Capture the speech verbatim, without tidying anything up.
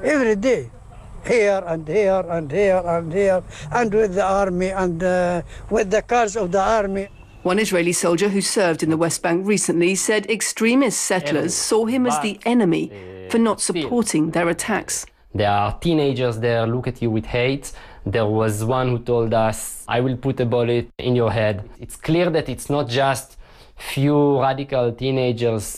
every day, here and here and here and here, and with the army and uh, with the cars of the army. One Israeli soldier who served in the West Bank recently said extremist settlers saw him as the enemy for not supporting their attacks. There are teenagers there, look at you with hate. There was one who told us, I will put a bullet in your head. It's clear that it's not just few radical teenagers